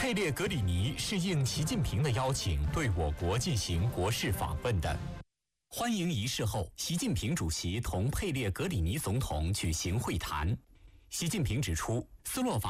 佩列格里尼是应习近平的邀请对我国进行国事访问的。欢迎仪式后，习近平主席同佩列格里尼总统举行会谈。习近平指出，斯洛伐